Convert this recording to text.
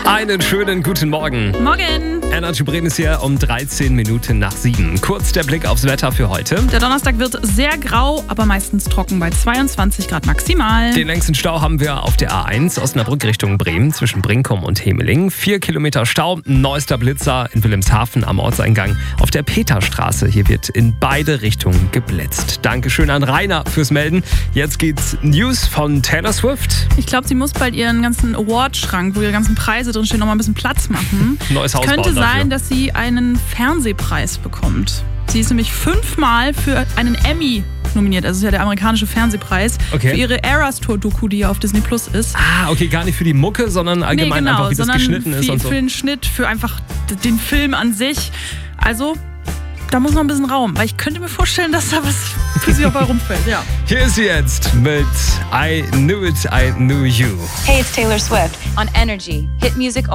Einen schönen guten Morgen. Morgen. Energy Bremen ist hier um 13 Minuten nach 7. Kurz der Blick aufs Wetter für heute. Der Donnerstag wird sehr grau, aber meistens trocken bei 22 Grad maximal. Den längsten Stau haben wir auf der A1 Osnabrück Richtung Bremen zwischen Brinkum und Hemeling. 4 Kilometer Stau, neuester Blitzer in Wilhelmshaven am Ortseingang auf der Peterstraße. Hier wird in beide Richtungen geblitzt. Dankeschön an Rainer fürs Melden. Jetzt geht's News von Taylor Swift. Ich glaube, sie muss bald ihren ganzen Award-Schrank, wo ihre ganzen Preise drinstehen, noch mal ein bisschen Platz machen. Neues Haus Könnte bauen dafür. sein, dass sie einen Fernsehpreis bekommt. Sie ist nämlich 5-mal für einen Emmy nominiert. Also das ist ja der amerikanische Fernsehpreis. Okay. Für ihre Eras Tour-Doku, die ja auf Disney Plus ist. Ah, okay, gar nicht für die Mucke, sondern allgemein einfach, wie das geschnitten ist und so. Für den Schnitt, für einfach den Film an sich. Also, da muss noch ein bisschen Raum. Weil ich könnte mir vorstellen, dass da was für sie dabei rumfällt. Ja. Hier ist sie jetzt mit I Knew It, I Knew You. Hey, it's Taylor Swift on Energy. Hit music